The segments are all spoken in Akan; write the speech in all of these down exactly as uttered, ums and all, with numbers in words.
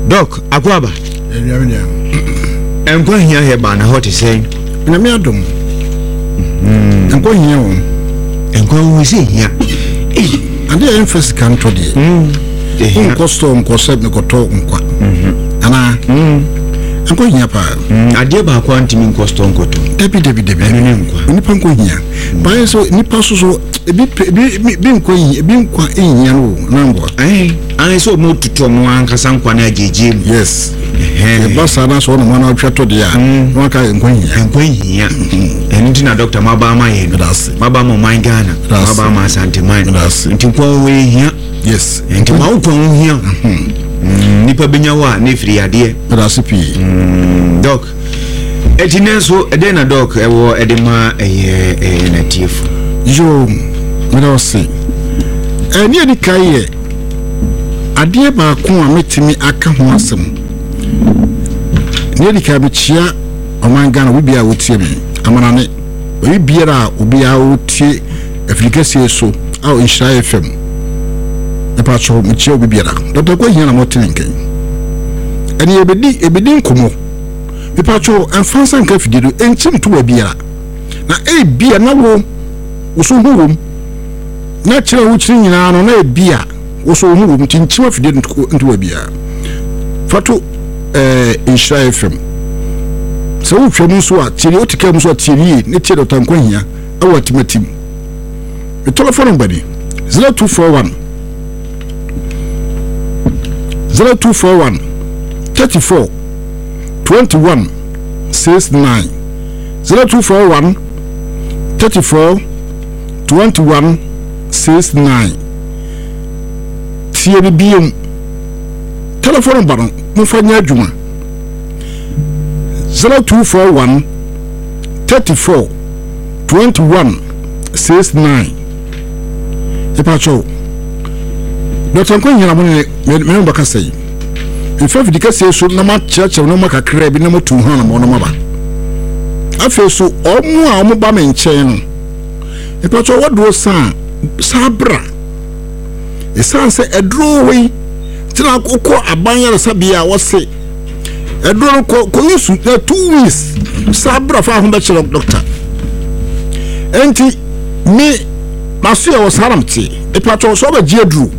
Doc akwaba enyamenya enkwa hia he ba na hot say na me adom mm enkwa hia wo enkwa wo si hia eh ande en physical to de mm eh costo on seb ne koto nkwa mhm ana mm enkwa hia pa ade ba kwa ntimi costo nkoto debi debi debi enu ne nkwa nipa nkwa hia ba so nipa so so ebi bi nkwa hia ebi nkwa hia no nambo eh an so mo tuto mo ankasa nkwa na ajeje yes eh basa na so no ma na twato de a no ka nkwa hia nkwa hia enu ti na doctor maba ma ye that's maba mo man Ghana maba ma Asante man nti nkwa we hia yes nti ma ukwa hia nipa benya wa ne firi ade that's pi doc etine so ede na doc ewo ede ma eye eh na tifu yo me do say eni edi kai ade ba ko a metimi aka ho asem ne edi kai be chia o man Ghana we bia wotie me amana ne we biara obi a wotie Africa sie so a o Israel F M e pa cho me chia obi biara doctor ko hia na motin nken eni ebedi ebedi nkomo e pa cho enfansa nka fidido enchim to wa biara na e bia na wo uso huwum na chira wo chiri nyina no na e bia uso huwum tinchima fidido nto wa biara fato eh Israel F M so wo hwemu so a tiri otika mu so a tiri ne tiri otankwa hia awa timatim e telephone number ni zero two four one zero two four one thirty-four twenty-one sixty-nine zero two four one thirty-four twenty-one sixty-nine tiye biom telephone number mo fanya adwuma zero two four one thirty-four twenty-one sixty-nine epacho Doctor Nkwa nyina mo ne me mbaka sei ifa fidika sei so na ma cheche no maka kra bi na mo tu ho na mo no maba afi so omu a omu ba me nchen no epacho wodo san sabra esan se edro we tina kokko abanyare sabia wo se edro ko ko yusu na two weeks sabra fa ho be chiro doctor enti me maso ya wo saramti epacho so ba giedru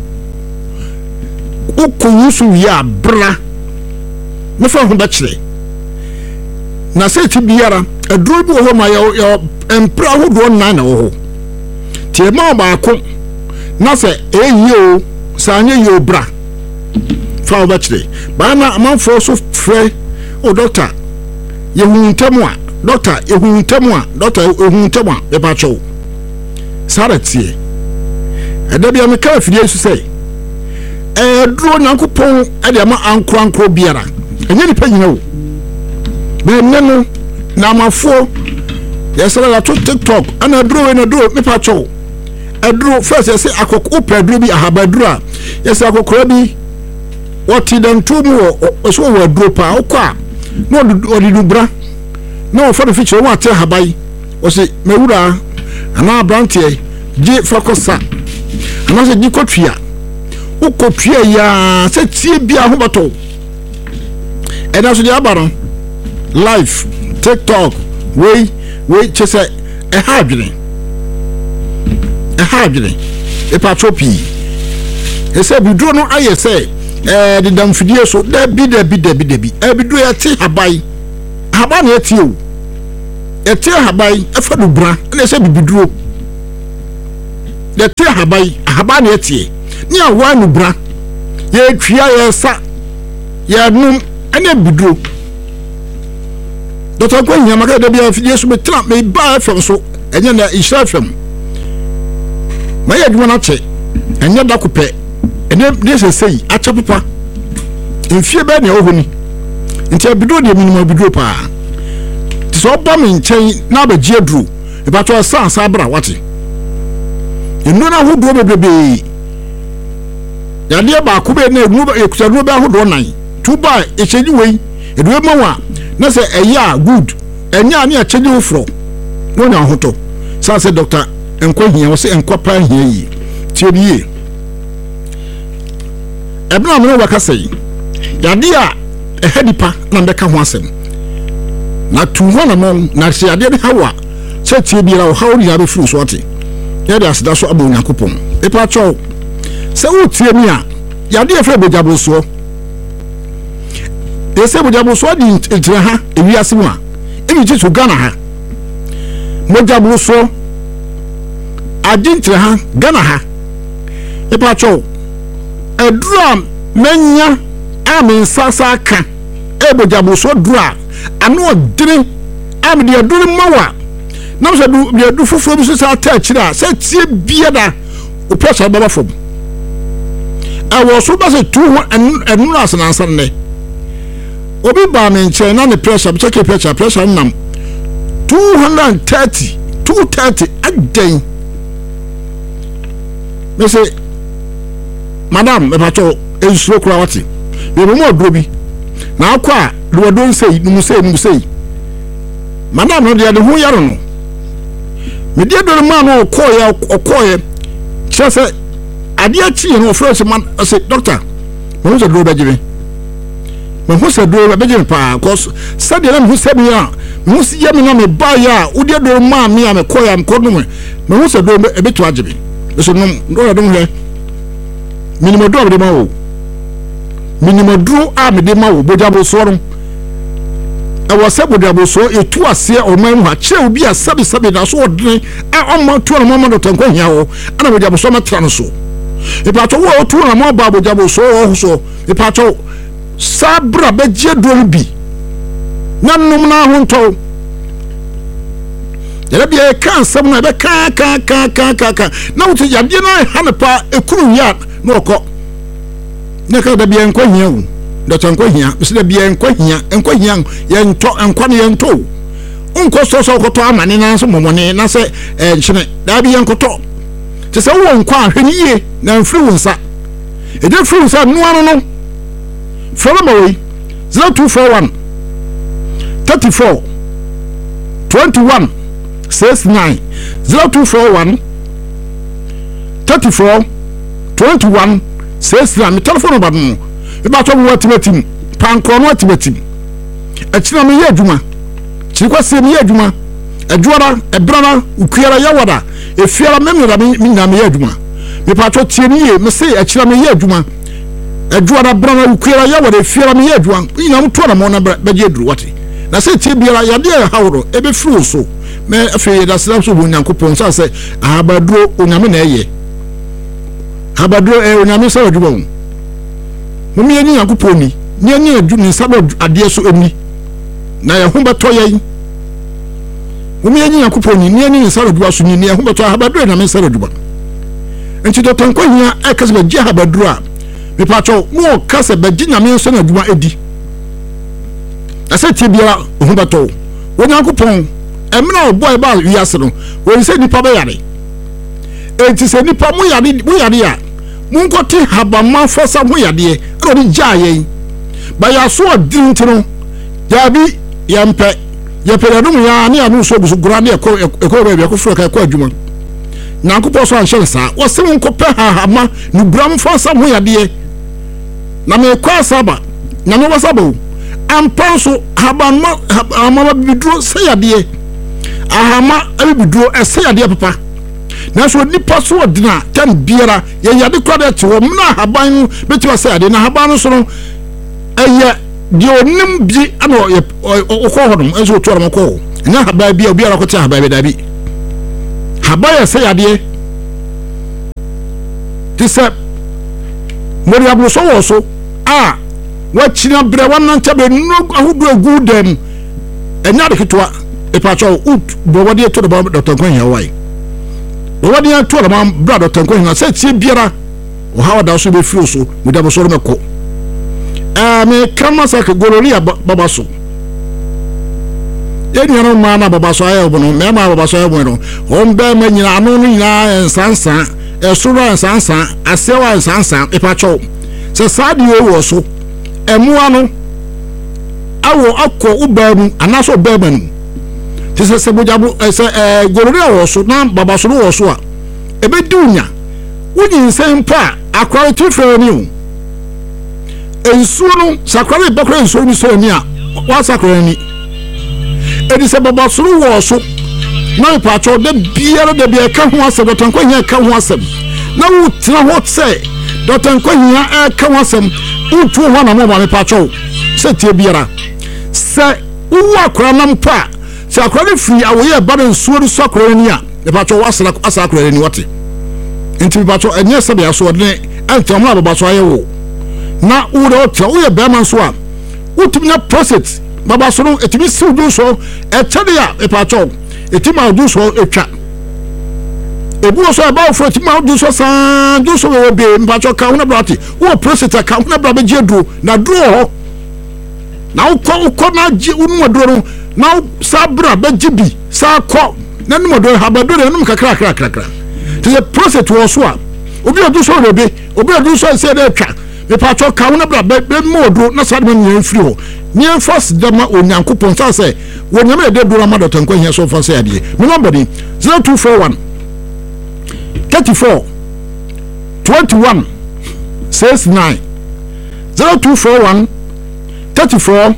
ukuyusu ya bra me fa ho ba kire na se ti biara eduro bi ho ma ya empra ho do na na ho ti ma ba ko na se eyi o sa anye yo bra fa ho ba kire ba na amanfo so frɛ o doctor ye hu ntemu a doctor ye hu ntemu a doctor ye hu ntemu a be pa cho sarati eda bia me ka fidie su sei eh dro nyankopon e de ma ankro ankro biara enye ni panyina wo be nenu na mafo yesala la to TikTok ana dro we na dro me pa cho edro first yesi akoko pe dro bi ahabadro a yesi akokora bi woti den tumu so wo dro pa okwa no odidu bra no for the future wa te habai o se mewura ana brantie ji fokusa ana se ji kotwia ukotwia ya se tie bia ho bato e na so di abaro live TikTok we we chese e ha adwene e ha adwene e patropi e se bidro no aye se eh de damfidie so da bi da bi da bi da bi e bidro ya ti habai haba na eti o eti habai e fa do bra na se bidro de ti habai haba na eti ni awa nu bra ye twia ye sa ye num ene bidro Doctor Nkwa nyama ka da bia fidie so betra me ba fam so enye na Israel fam ma ye dwuma na che enye da kopɛ ene ne se sei acha papa enfie ba ne ohoni nti bidro de minimum bidro pa ti so ba me nchen na ba gie dru e ba to sa sa bra wate enu na hodo bebebe ya de ba ko be na enu ba ekuta ba hodo nan tu ba e chedi wei edu ma wa na se eya good enya ne a chedi ofro no nya hoto sa se Doctor Nkwa hia wo se Nkwa pa hia yi tie biye ebna me wa ka sei yade a ehedipa na mbeka ho asem na tu ho na no na se yade ne hawa se tie biara o hawo ya be furu so ate yade aseda so aba Onyankopon epa cho se wo tie mi a yade e fra bojabo so e se bojabo so di entre ha ewi asem a emi ti so Ghana ha bojabo so adintre ha Ghana ha epa cho edura menya amen sasa ka ebojabo so dura ano odire am de aduru mawa na so du de adu foforo bi so sa ta kira se tie biada o pressure baba fom awo so ba se two enu na san san ne obi ba me nche na ne pressure bi check pressure pressure nam two thirty two thirty again me say madam me pato ensuro kura wati we mo odro bi na akwa do don sei numu sei numu sei madam no de de ho yaro no me de do ma no okoye okoye chese ade achi no fresh man say doctor mo se do beje me mo se do beje pa cause said dem who said me a mo si ye me na me ba ya wo de do ma me a me koya me kodu me mo se do e betu agebe so no do do he minimum do de ma wo minimum do a me de ma wo bojabo so no e wo se bojabo so etu ase o man ha che obi a sabi sabi na so odren a o ma tu na ma do tanko hia wo ana bojabo so ma tra no so e pa to wo tu na ma ba bojabo so o so e pa to sabra beje do bi nanum na ho nto yele bi e kan sam na be ka ka ka ka ka na wo ti yade na ha ne pa ekuru ya na okọ na ka da bi enko hia wo da tanko hia bi da bi enko hia enko hia ye nto enko ne ye nto unko so so koto amane na so momone na se eh nchine da bi enko to te se wo nko ahwani ye na mfiri wo nsa e de firi nsa no ano no follow me zero two four one thirty-four twenty-one sixty-nine zero two four one thirty-four twenty-one sixty-nine my telephone number no e ba to wo timatim pankro no timatim e kina me ye adwuma kiri kwase me ye adwuma adwara ebrana ukuara yawada e fiara me mera me nya me ye adwuma me pa to tie me ye me se e kina me ye adwuma adwara brana ukuara yawada e fiara me ye adwuma ina mo to na mo na be je duru wate na se tie biara yade e hawro e be firi so me afi da sira so Onyankopon so se abaduro onyame na eye abaduro e onyame so adwuma mo me ni Onyankopon ni ni ani adu ni sabo ade so eni na ye ho beto ye mo me ni Onyankopon ni ni ani sabo adwuma so ni ni ye ho beto abaduro na me sabo adwuma enti do tanko hia e kase be je abaduro a me pacho mo kase be je nyame so na adwuma edi ase tie bia ho beto Onyankopon emna boy ba wiase no won se nipa be yare enti se nipa mo yare mo yare a mo nkote habama fosa mo yade e no ni jaaye ba ya so odin tino ya bi ya mpe ya peradum ya ni anu so busu gurade e ko e ko be ko furo ka ko adwuma Nyankopon so anhye sa wo se mo nkope hahama ni bram fosa mo yade e na me kwa saba na me wasaba ampanso habama habama bidro se yade e ahama abiduro ese yade papa na so nipa so odina tan biara ye yade kwade te wo mna haban betiwa se yade na haban so no eye di onim bi ana okọ hodom enso otuara mako na haban bi obiara ko te haban be dabi haban ya se yade tisa mori abu so wo so a wa china bre wannan tabe no ahudu agu dem enya de kitwa e pacho ut bo wadi to do Doctor Nkwanhia wai bo wadi to do ma bra Doctor Nkwanhia se tie biara o hawa da so be firi so mu da bo so meko eh me kama sa ke goloria baba so ye ni no ma na baba so ayo bo no me ma baba so ayo bo no on be ma nyina anu no nyina ensansa e so ro ensansa asewa ensansa e pacho se sadi wo so emu anu awo akọ ubamu anaso bebanu tise se bojabo se eh gorori awoso na baba so wo so a ebe dunya wunyi nsem pa akwa tifre ni o ensuo no sakrare bakra ensuo ni so ni a wa sakrare ni edi se baba soro wo so na pa cho de biara de bia ka ho asem Doctor Nkwahia ka ho asem na wo tira ho se Doctor Nkwahia ka ho asem utu ho na mo ba me pa cho se tie biara se wo akra nam pa se akra free awoye ba ensuo so akra ni a me pa cho wasra asakra ni wote enti pa cho enye se bia so de antam na baba so ayewo na wo do tra wo ye be man so a utumi na process baba so no etimi siw do so e chade ya e pa cho etima do so etwa ebu so e ba ofro etima do so san do so we be mpa cho ka ho na brati wo process ka ho na bra be jedu na do ho na uko uko na ji unu adoro na sa bra be jibi sa ko na nu adoro ha ba do na kakra kakra kakra the process wo so a obi do so we be obi do so se de twa me pa cho ka ho na bra be modo na sa de me free ho ni enforce dama onyankopon sa se wonyame de do ma Doctor Nkwahia so fa se ade me number ni zero two four one thirty-four twenty-one sixty-nine zero two four one thirty-four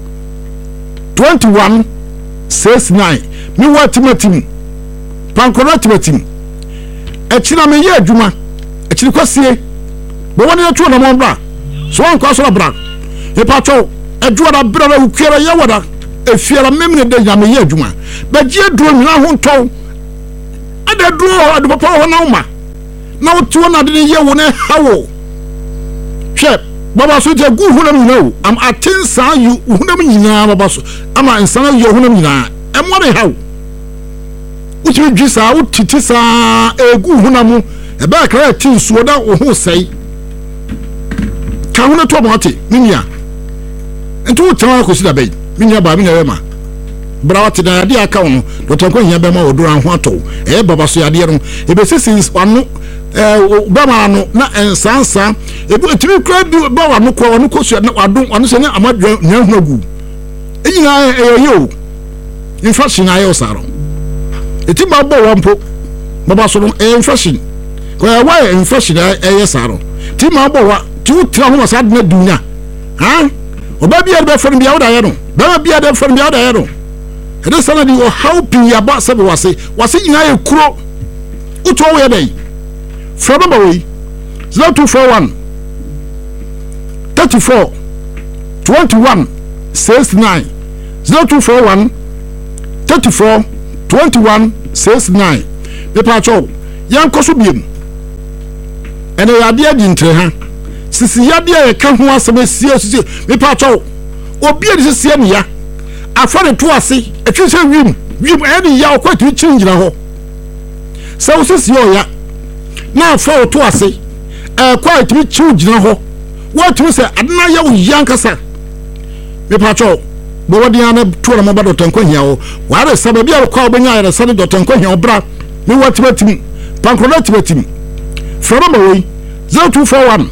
twenty-one sixty-nine me wa timatim pankora timatim echina me ye adwuma echiri kwasie bo woni atu na mo bra so an kwa so bra e pa cho adwua da bra na ukira ye wada efiara memne de yame ye adwuma ba gie duro nyina ho nton ada duro ade papa ho na uma na otu na de ye wo na hawo hwe baba so je gu hunam nyina o am atensa yu hunam nyina baba so ama nsana ye hunam nyina e mo re hawo uchi dwisa utiti sa egu hunam e ba kra tinsuo da wo ho sei ka huna to bote minia entu tawa ko sida bay minia ba minia wema brawati da dia aka wono Doctor Nkwahia be ma odura ho ato e baba so yade no e be sisi wano eh ba ma no na ensansa e bu timi kra bi ba wano ko wano ko so na wadon wano se na amadwa nya hu agu enyina e yo infection ayo saro eti ba bo wampo baba so no infection ko ya wa infection ayo saro ti ma bo wa ti utra ho masad na dunya ha oba bia be fon bia woda ye no ba bia de fon bia woda ye no ede sana di o helping ya ba sabe wase wase ina ye kuro uto wo ye dai from number we zero two four one thirty-four twenty-one sixty-nine zero two four one thirty-four twenty-one sixty-nine me pa cho yan koso biem ene ya dia di ntre ha sisi ya dia ye ka ho asebe sie sisi me pa cho obi e sisi ne ya afare to ase etwe se wim wim ene ya okwatu chingira ho se wo sisi o ya na afare to ase e kwatu chingira ho watu se adna ya wo yankasa me pa cho bo wodi ana to na mo ba Doctor Nkwahia o ware sababi a kwa obenya ya sane Doctor Nkwahia obra me watu batim pankrola tibatim from away zero two four one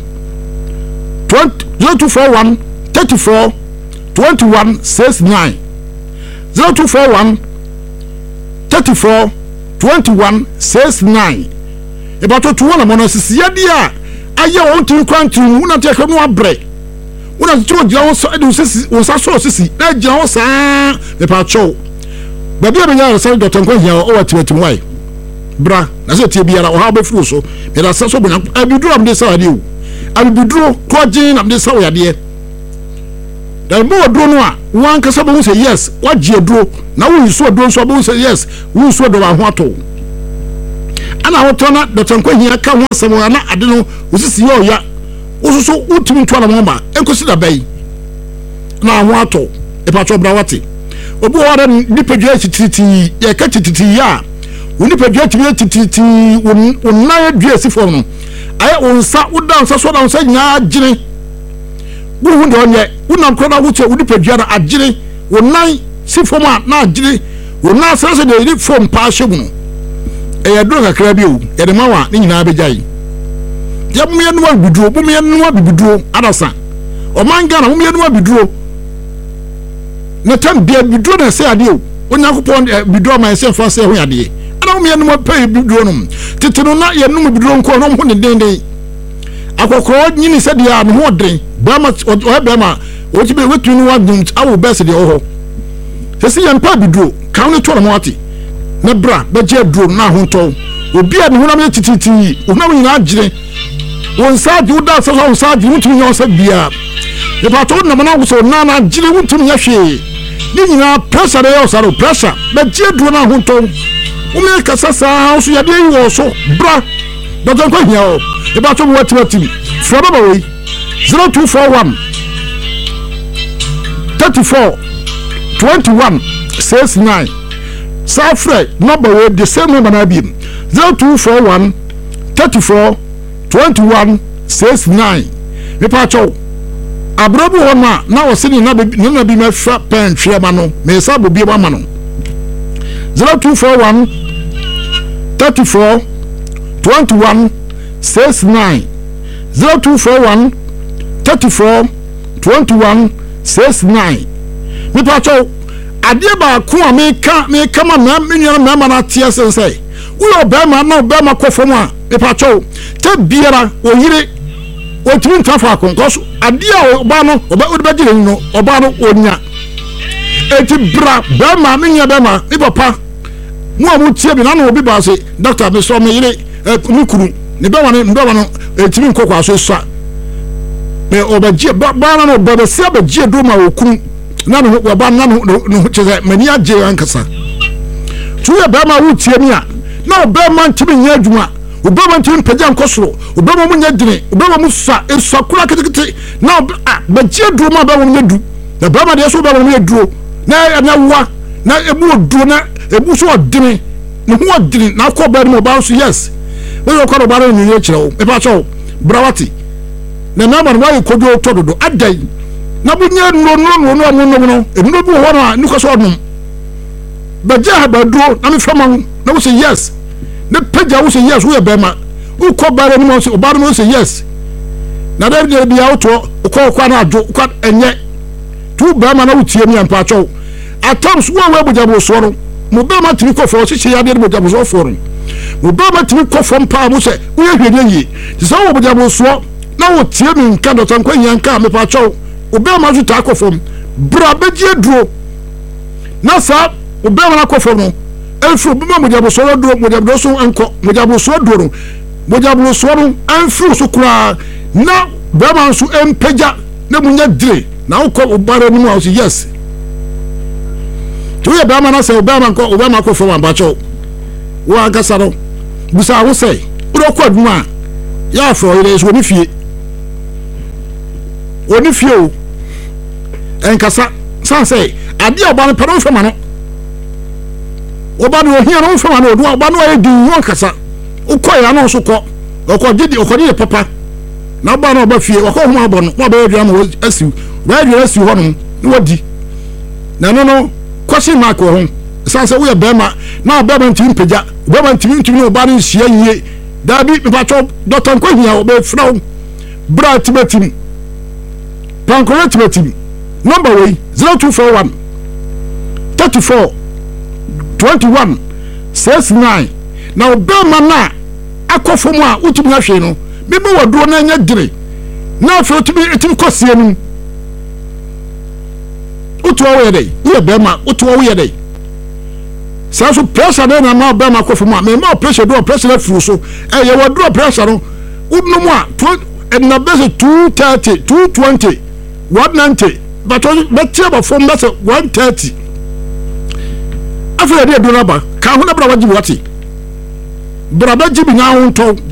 zero two four one thirty-four twenty-one sixty-nine zero two four one thirty-four twenty-one sixty-nine about to one among us yadia aye won tin kwantu una te ka no abre una to gira won so adu sisi won sa so sisi na gira won sa me pa cho ba bia be nya sa Doctor Nkwahia o watiwatim wai bra na se tie biara o ha be furu so me da sa so bonya abiduro am de sa wade o abiduro ko gin am de sa wade da mo duro no a wan ka sa bo say yes wagie duro na wo yiso duro so bo say yes wo so do ba ho ato ana hoto na Doctor Nkwahia ka ho asem na ade no osisi yo ya osuso utimi to na mo ma enkosi da bai na ho ato e pa cho bra wate obi wa da ni pedua tititi ye ka tititi ya woni pedua tititi won na ya dua sifo no aye onsa wodan sa so da onsa nya agire buhu de onye wonam kro na wuche woni pedua na agire wonan sifo ma na agire wonan sa se de ri fom pa hyebu no e ya dro kakra bi o e de mawa ni nyina abejai ya mu ye no abiduo bu mu ye no abiduo adasa o manga na mu ye no abiduo na tam bia biduo na se ade o onyankopon biduo ma se fa se ho ade ana mu ye no pay biduo no titino na ye no biduo nko no ho ne den den akokoro nyini se dia ne ho den ba ma o ba ma o ti be wetu ni wa dum awo best de ho se se yan pa biduro kan ne to mo ati ne bra be je duro na ho to obi a ne ho na me tititi o na nyina agire won saji uda so so saji mutun yo sa bia e pa to na na so na na agire mutun ya hwe ni nyina pressure yo sa ro pressure be je duro na ho to o me kasa sa so ya de wo so bra do to ko hia o e ba to mo wati wati from ba we zero two four one thirty-four twenty-one sixty-nine Safre number we the same number na bi zero two four one thirty-four twenty-one sixty-nine me pa cho abrobu homa na wo sini na bi na bi me fa pen hwe ma no me sa bo bi ma no zero two four one thirty-four twenty-one sixty-nine zero two four one thirty-four twenty-one sixty-nine me pa cho ade ba ko a me ka me kama na me nyana me ma na tie sensei wo yo be ma na be ma kofo mu a me pa cho te biara oyire o timi ntafa akonkoso ade a oba no oba o be gire no oba no onya eti bra be ma me nya be ma e papa mu a mu tie bi na no obi ba se doctor be so me yire nukuru ne be wa ne be wa no etimi nkokwa so so me obagie ba na no be se abagie do ma okun na no oba na no no cheze mani age ankasa tu ya be ma wo tie mi a na oba ma ntimi nya adwuma oba ma ntimi pagya nkosoro oba ma mu nya dine oba ma mu sa esakura kitikiti na bagie do ma ba wo nya du na ba ma de so ba wo nya du na na wa na ebu odu na ebu so odine ne ho odine na akọ ba ni oba so yes we yo kwaro bara ni nyekire o e pa cho brawati na na ma wa kodo tododo adai na bunya no no no no no no e no bu ho na ni ko so odum ba ja ba duo na me fama na wo say yes ne peja wo say yes wo e be ma wo ko bara ni mo say oba no say yes na da bi bia wo to ko ko na ado ko enye tu ba ma na wo tie mi ampa cho atoms wo we buja bo so no mo be ma tiri ko fo so ya de buja bo so fo no Obama timi kofom pa mo se wo hwede yi ti so wo bja bo so na wo tie mi nka do tan kwa nyanka me pa cho Obama ju ta kofom bra beje duro na sa Obama na kofom no enfu bima mo jabo so duro mo jabo so enko mo jabo so duro mo jabo so no enfu so kura na Obama so empeja na munya dire na wo ko Obama ni mo yes tu ya Obama na se Obama ko Obama kofom amba cho wa gasaro busa wo sei uro ko aduma ya fo ire so ni fie oni fie o enkasa san sei ade oba no paro fama no oba no ohia no fama no do oba no e di wo kasa ukọ ya no so ko okọ gidi okọ ni papa na oba no oba fie okọ ho abo no oba e dua ma asiu wa dua asiu ho no ni wadi na no no kwasi ma ko ho sanse wo ye bema na bema ntimi peja bema ntimi ntimi no ba ni hia yie da bi me pacho doctor ko hia obe fraw bra tibetim pankore tibetim number way zero two four one thirty-four twenty-one sixty-nine na bema na akofo mu a utimi ahwe no me be woduro na nya dire na afi utimi etimi kosie nu utu wo ye dai wo bema utu wo ye dai so pressure na na ba ma kofu ma me ma pressure do pressure fu so eh ye wo do pressure no udno mu a na base two thirty two twenty one ninety but but table from base one thirty after dey do raba ka ho na bra waji wati bra ba jibi na ho to